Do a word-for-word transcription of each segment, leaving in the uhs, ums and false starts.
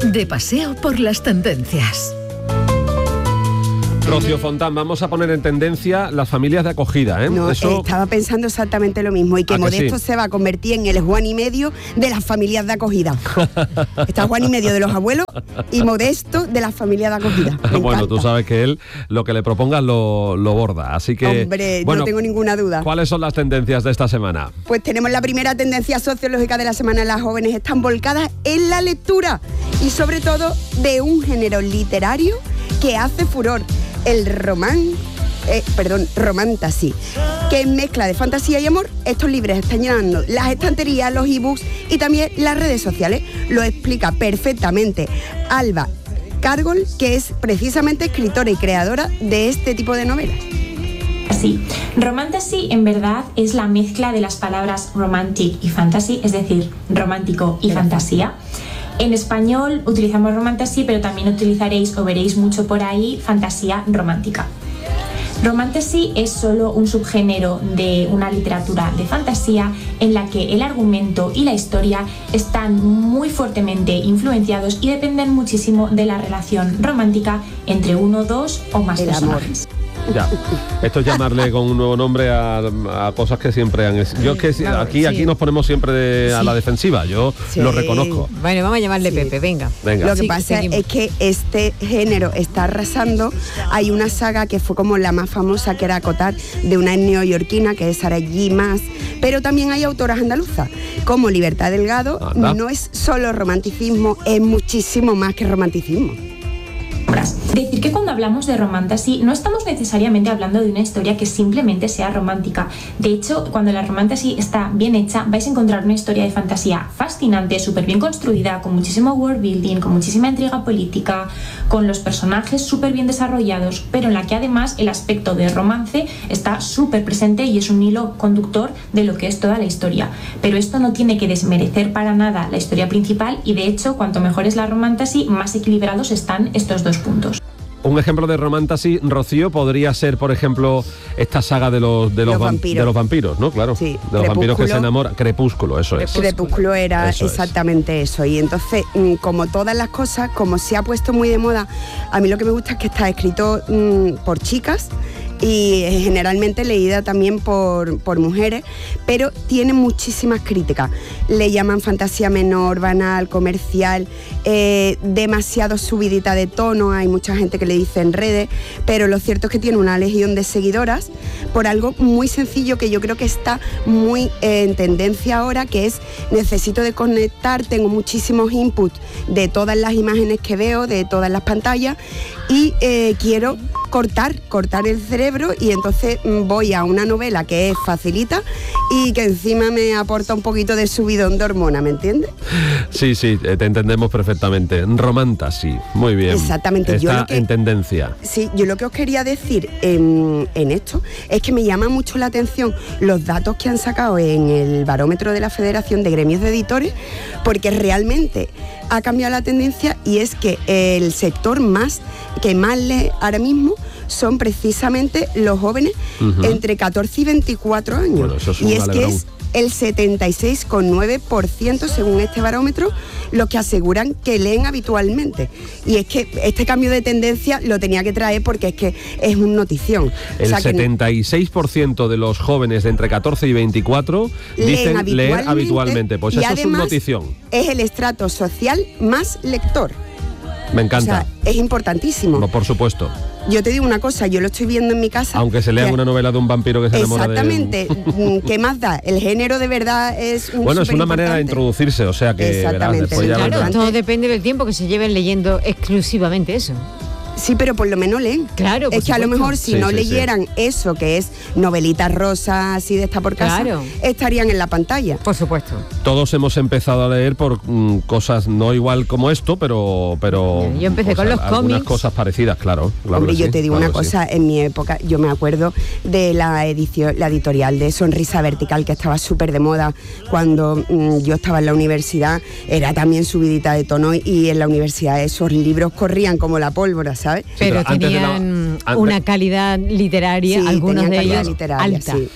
De paseo por las tendencias. Rocío Fontán, vamos a poner en tendencia las familias de acogida, ¿eh? No, Eso... estaba pensando exactamente lo mismo, y que Modesto sí? se va a convertir en el Juan y medio de las familias de acogida. Está Juan y medio de los abuelos y Modesto de las familias de acogida. Me bueno, encanta. Tú sabes que él lo que le propongas lo, lo borda, así que... Hombre, bueno, no tengo ninguna duda. ¿Cuáles son las tendencias de esta semana? Pues tenemos la primera tendencia sociológica de la semana. Las jóvenes están volcadas en la lectura y sobre todo de un género literario que hace furor, el román, eh, perdón, romantasy, que es mezcla de fantasía y amor. Estos libros están llenando las estanterías, los ebooks y también las redes sociales. Lo explica perfectamente Alba Cargol, que es precisamente escritora y creadora de este tipo de novelas. Sí, romantasy en verdad es la mezcla de las palabras romantic y fantasy, es decir, romántico y fantasía. En español utilizamos romantasy, pero también utilizaréis o veréis mucho por ahí fantasía romántica. Romantasy es solo un subgénero de una literatura de fantasía en la que el argumento y la historia están muy fuertemente influenciados y dependen muchísimo de la relación romántica entre uno, dos o más el personajes. Amor. Ya, esto es llamarle con un nuevo nombre a, a cosas que siempre han... Yo es que claro, aquí, sí. aquí nos ponemos siempre de, a sí. la defensiva, yo sí. lo reconozco. Bueno, vamos a llamarle sí. Pepe, venga. venga. Lo que sí, pasa seguimos. es que este género está arrasando. Hay una saga que fue como la más famosa, que era Acotar, de una neoyorquina, que es Sara G. Maas, pero también hay autoras andaluzas, como Libertad Delgado. Anda. No es solo romanticismo, es muchísimo más que romanticismo. Decir que cuando hablamos de romantasy no estamos necesariamente hablando de una historia que simplemente sea romántica. De hecho, cuando la romantasy está bien hecha, vais a encontrar una historia de fantasía fascinante, súper bien construida, con muchísimo world building, con muchísima intriga política, con los personajes súper bien desarrollados, pero en la que además el aspecto de romance está súper presente y es un hilo conductor de lo que es toda la historia. Pero esto no tiene que desmerecer para nada la historia principal, y de hecho, cuanto mejor es la romantasy, más equilibrados están estos dos puntos. Un ejemplo de romantasy, Rocío, podría ser, por ejemplo, esta saga de los de los, los vampiros, de los vampiros, ¿no? Claro, sí, de los vampiros que se enamoran. Crepúsculo, eso es. Crepúsculo era eso exactamente es. eso. Y entonces, como todas las cosas, como se ha puesto muy de moda, a mí lo que me gusta es que está escrito mmm, por chicas y generalmente leída también por, por mujeres, pero tiene muchísimas críticas. Le llaman fantasía menor, banal, comercial, eh, demasiado subidita de tono. Hay mucha gente que le dice en redes, pero lo cierto es que tiene una legión de seguidoras por algo muy sencillo que yo creo que está muy eh, en tendencia ahora, que es: necesito desconectar, tengo muchísimos inputs de todas las imágenes que veo, de todas las pantallas, y eh, quiero cortar, cortar el cerebro, y entonces voy a una novela que es facilita y que encima me aporta un poquito de subidón de hormona, ¿me entiendes? Sí, sí, te entendemos perfectamente. Romantasy, muy bien. Exactamente. Está yo lo que, en tendencia. Sí, yo lo que os quería decir en, en esto es que me llama mucho la atención los datos que han sacado en el barómetro de la Federación de Gremios de Editores, porque realmente ha cambiado la tendencia, y es que el sector más que más lee ahora mismo son precisamente los jóvenes uh-huh. entre catorce y veinticuatro años. Bueno, eso es un y es alegrón. que es el setenta y seis coma nueve por ciento según este barómetro los que aseguran que leen habitualmente. Y es que este cambio de tendencia lo tenía que traer porque es que es un notición. El o sea, setenta y seis por ciento de los jóvenes de entre catorce y veinticuatro dicen habitualmente, leer habitualmente. Pues eso es una notición. Es el estrato social más lector. Me encanta. O sea, es importantísimo. No, por supuesto. Yo te digo una cosa, yo lo estoy viendo en mi casa. Aunque se lean que, una novela de un vampiro que se enamora de... Exactamente. ¿Qué más da? El género de verdad es un Bueno, es una manera de introducirse, o sea que... Exactamente. Verás, después ya claro, vendrán. todo depende del tiempo que se lleven leyendo exclusivamente eso. Sí, pero por lo menos leen. Claro, es que a lo mejor si sí, no sí, leyeran sí. eso, que es novelitas rosas, así de esta por casa, claro. estarían en la pantalla. Por supuesto. Todos hemos empezado a leer por mm, cosas no igual como esto, pero... pero yo empecé pues, con los algunas cómics. cosas parecidas, claro. claro Hombre, yo sí, te digo claro una cosa, sí. En mi época, yo me acuerdo de la edición, la editorial de Sonrisa Vertical, que estaba súper de moda cuando mmm, yo estaba en la universidad, era también subidita de tono, y en la universidad esos libros corrían como la pólvora, ¿sabes? Sí, pero, pero tenían la, una calidad literaria, sí, algunos de ellos, literaria, alta. Sí.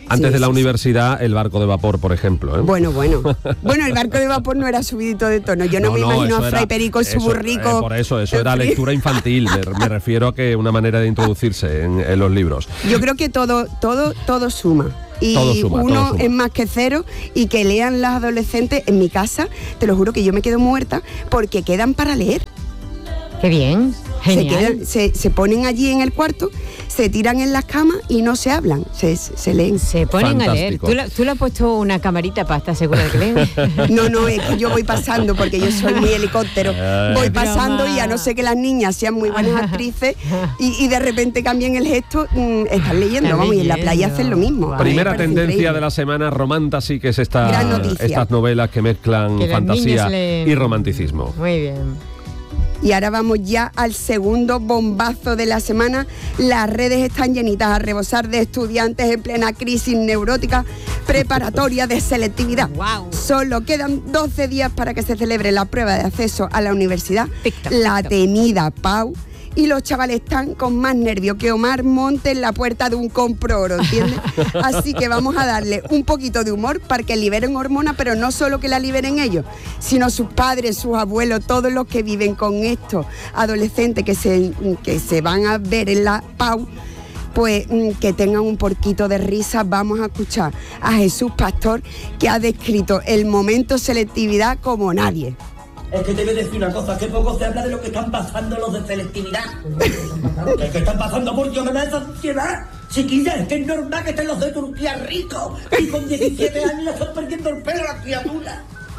Antes Sí, de la sí, universidad, el barco de vapor, por ejemplo. ¿eh? Bueno, bueno. Bueno, el barco de vapor no era subidito de tono. Yo no, me imagino a Fray era, Perico y su eso, burrico. Eh, por eso, eso era lectura infantil. me, me refiero a que una manera de introducirse en, en los libros. Yo creo que todo, todo, todo suma. Y todo suma, uno todo suma. es más que cero, y que lean las adolescentes en mi casa, te lo juro que yo me quedo muerta porque quedan para leer. Qué bien, genial. Se, quedan, se, se ponen allí en el cuarto, se tiran en las camas y no se hablan, se, se leen. Se ponen Fantástico. a leer. ¿Tú, la, ¿Tú le has puesto una camarita para estar segura de que leen? No, no, es que yo voy pasando, porque yo soy muy helicóptero. Voy pasando broma. y a no ser que las niñas sean muy buenas actrices y, y de repente cambien el gesto, mmm, están leyendo, Están vamos, y en la playa leyendo. hacen lo mismo. Wow. Primera Me parece tendencia increíble. de la semana, Romantasy, que es esta, Gran noticia. estas novelas que mezclan Que los fantasía niños leen. y romanticismo. Muy bien. Y ahora vamos ya al segundo bombazo de la semana. Las redes están llenitas a rebosar de estudiantes en plena crisis neurótica preparatoria de selectividad. Wow. Solo quedan doce días para que se celebre la prueba de acceso a la universidad, Tic-tac, la tic-tac. temida Pau. Y los chavales están con más nervio que Omar Monte en la puerta de un compro-oro, ¿entiendes? Así que vamos a darle un poquito de humor para que liberen hormonas, pero no solo que la liberen ellos, sino sus padres, sus abuelos, todos los que viven con estos adolescentes que se, que se van a ver en la Pau, pues que tengan un poquito de risa. Vamos a escuchar a Jesús Pastor, que ha descrito el momento selectividad como nadie. Es que te voy a decir una cosa, que poco se habla de lo que están pasando los de selectividad. ¿Qué, qué están pasando por Dios en esa sociedad? Chiquilla, es que es normal que estén los de Turquía ricos y con diecisiete años le están perdiendo el pelo a las criaturas.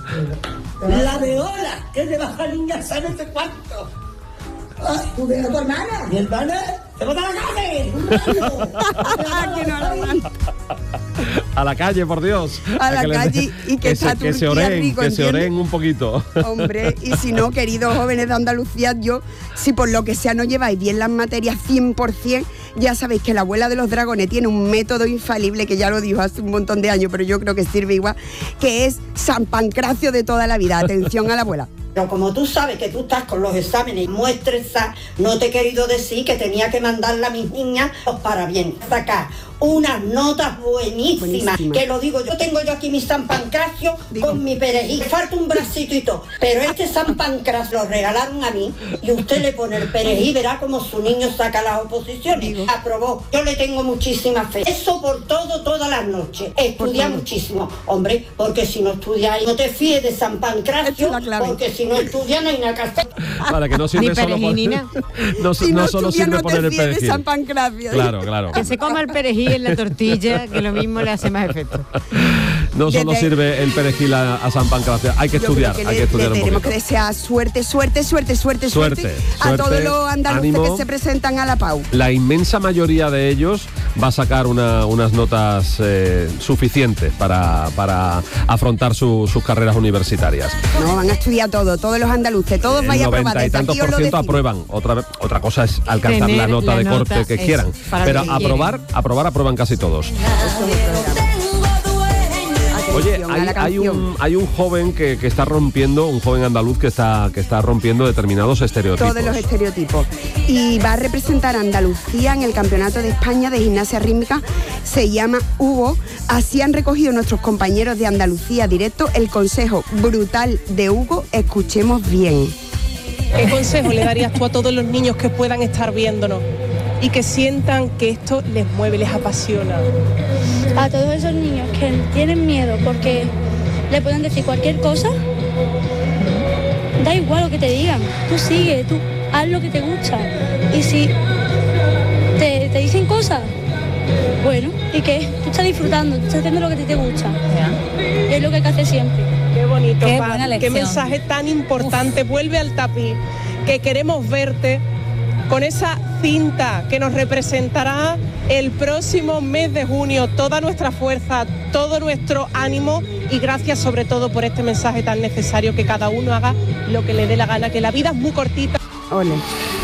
La de Ola, que le baja niña sabe ese cuarto. Ay, ¿tú ves a tu hermana? ¿Mi hermana? ¡Se va a la calle! ¡Un rayo! Que no lo aguanto. A la calle, por Dios. A la que les- calle y que está se, que se Turquía oren, rico, que se ¿entiendes? oren un poquito. Hombre, y si no, queridos jóvenes de Andalucía, yo, si por lo que sea no lleváis bien las materias cien por ciento, ya sabéis que la abuela de los dragones tiene un método infalible, que ya lo dijo hace un montón de años, pero yo creo que sirve igual, que es San Pancracio de toda la vida. Atención a la abuela. Pero como tú sabes que tú estás con los exámenes muestresas, no te he querido decir que tenía que mandarle a mis niñas los parabienes, sacar unas notas buenísimas, Buenísima. que lo digo yo, tengo yo aquí mi San Pancracio Digo. con mi perejil, falta un bracito y todo, pero este San Pancracio lo regalaron a mí y usted le pone el perejil, verá como su niño saca las oposiciones. Digo. Aprobó, yo le tengo muchísima fe, eso por todo, todas las noches, estudia todo. muchísimo, hombre, porque si no estudias no te fíes de San Esta Pancracio, es la clave. porque si no estudias no hay nada que hacer. Para que no sirve Ni solo perejilina. no, Si no no, solo estudia, sirve no poner te el fíes de perejil. San Pancracio. Claro, claro. Que se coma el perejil en la tortilla, que lo mismo le hace más efecto. No solo Desde- sirve el perejil a, a San Pancracio. Hay que Yo estudiar, creo que hay le- que estudiar le un tenemos poquito. que desear suerte, suerte, suerte, suerte, suerte, Suerte, a suerte, todos los andaluces ánimo. que se presentan a la Pau. La inmensa mayoría de ellos va a sacar una- unas notas eh, suficientes para, para afrontar su- sus carreras universitarias. No, van a estudiar todo, todos los andaluces, todos El vayan a probar. noventa y Desde tantos aquí os por lo ciento decimos. aprueban. Otra, vez- otra cosa es alcanzar Tener la nota la de nota, corte que eso, quieran. para lo Pero que aprobar, aprobar, aprueban casi todos. Oye, Atención a hay, la hay canción. un, hay un joven que, que está rompiendo, un joven andaluz que está, que está rompiendo determinados estereotipos. Todos los estereotipos. Y va a representar a Andalucía en el Campeonato de España de Gimnasia Rítmica. Se llama Hugo. Así han recogido nuestros compañeros de Andalucía Directo el consejo brutal de Hugo. Escuchemos bien. ¿Qué consejo le darías tú a todos los niños que puedan estar viéndonos y que sientan que esto les mueve, les apasiona? A todos esos niños que tienen miedo porque le pueden decir cualquier cosa, da igual lo que te digan, tú sigue, tú haz lo que te gusta. Y si te, te dicen cosas, bueno, ¿y qué? Tú estás disfrutando, tú estás haciendo lo que a ti te gusta. Y es lo que hay que hacer siempre. Qué bonito, Qué Paz, buena qué lección. mensaje tan importante. Vuelve al tapiz, que queremos verte con esa cinta que nos representará el próximo mes de junio. Toda nuestra fuerza, todo nuestro ánimo y gracias sobre todo por este mensaje tan necesario, que cada uno haga lo que le dé la gana, que la vida es muy cortita. Ole.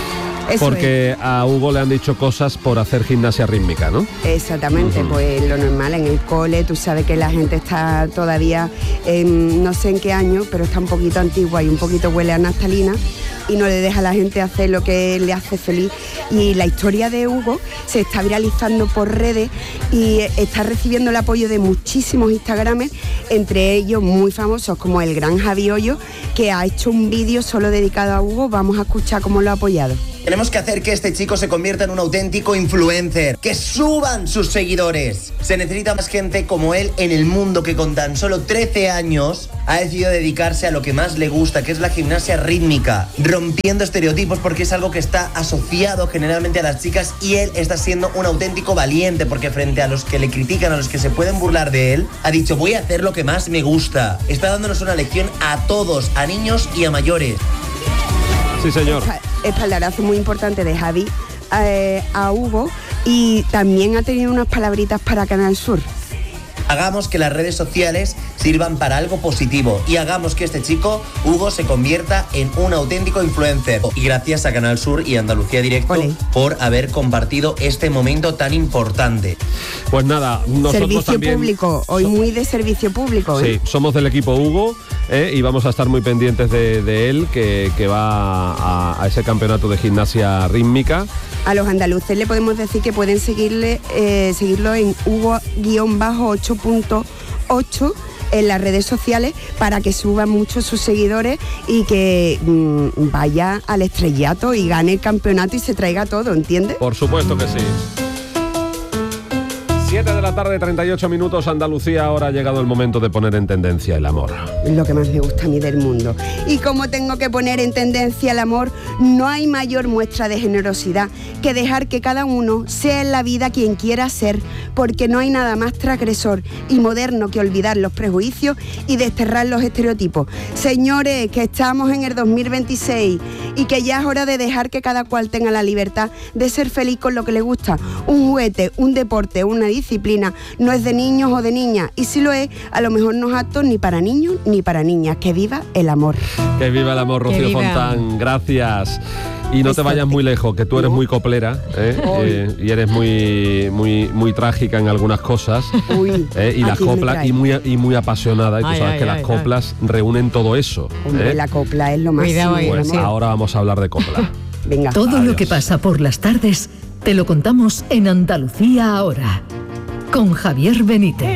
Eso porque es. a Hugo le han dicho cosas por hacer gimnasia rítmica, ¿no? Exactamente, uh-huh. Pues lo normal en el cole, tú sabes que la gente está todavía, en, no sé en qué año, pero está un poquito antigua y un poquito huele a naftalina y no le deja a la gente hacer lo que le hace feliz. Y la historia de Hugo se está viralizando por redes y está recibiendo el apoyo de muchísimos Instagrames, entre ellos muy famosos como el gran Javi Hoyo, que ha hecho un vídeo solo dedicado a Hugo. Vamos a escuchar cómo lo ha apoyado. Tenemos que hacer que este chico se convierta en un auténtico influencer, que suban sus seguidores. Se necesita más gente como él en el mundo, que con tan solo trece años ha decidido dedicarse a lo que más le gusta, que es la gimnasia rítmica, rompiendo estereotipos porque es algo que está asociado generalmente a las chicas, y él está siendo un auténtico valiente porque frente a los que le critican, a los que se pueden burlar de él, ha dicho: voy a hacer lo que más me gusta. Está dándonos una lección a todos, a niños y a mayores. Sí, señor. Espaldarazo muy importante de Javi eh, a Hugo, y también ha tenido unas palabritas para Canal Sur. Hagamos que las redes sociales sirvan para algo positivo y hagamos que este chico, Hugo, se convierta en un auténtico influencer. Y gracias a Canal Sur y Andalucía Directo Olé. por haber compartido este momento tan importante. Pues nada, nosotros servicio también... público, hoy muy de servicio público. ¿eh? Sí, somos del equipo Hugo eh, y vamos a estar muy pendientes de, de él, que, que va a, a ese campeonato de gimnasia rítmica. A los andaluces le podemos decir que pueden seguirle, eh, seguirlo en Hugo ocho punto ocho en las redes sociales para que suban mucho sus seguidores y que mmm, vaya al estrellato y gane el campeonato y se traiga todo, ¿entiendes? Por supuesto que sí. siete de la tarde, treinta y ocho minutos, Andalucía. Ahora ha llegado el momento de poner en tendencia el amor. Lo que más me gusta a mí del mundo. Y como tengo que poner en tendencia el amor, no hay mayor muestra de generosidad que dejar que cada uno sea en la vida quien quiera ser, porque no hay nada más transgresor y moderno que olvidar los prejuicios y desterrar los estereotipos. Señores, que estamos en el dos mil veintiséis y que ya es hora de dejar que cada cual tenga la libertad de ser feliz con lo que le gusta. Un juguete, un deporte, una disciplina no es de niños o de niñas, y si lo es, a lo mejor no es apto ni para niños ni para niñas. Que viva el amor. Que viva el amor, Rocío Fontán. Gracias. Y no te vayas muy lejos, que tú eres muy coplera, ¿eh? Eh, y eres muy muy muy trágica en algunas cosas. Uy, ¿eh? Y las coplas, y muy y muy apasionada, y tú ay, sabes ay, que ay, las coplas ay. reúnen todo eso. Hombre, ¿eh? la copla es lo más. Pues sí. Ahora vamos a hablar de copla. Venga. Todo Adiós. Lo que pasa por las tardes te lo contamos en Andalucía ahora, con Javier Benítez.